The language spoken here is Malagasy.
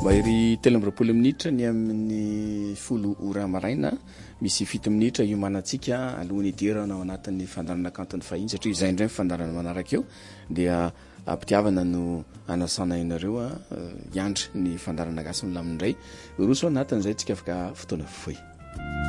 Mahery 13 minitra ny amin'ny folo ora maraina misy 7 minitra iomanantsika alohan'ny idirana ao anatin'ny fandarana kanton'ny fahiny satria izay indray fandarana manaraka eo dia ampitiavana no anasana ianareo iandry ny fandarana gasy ny lamindray roso anatin'izay tsika afaka fotoana foy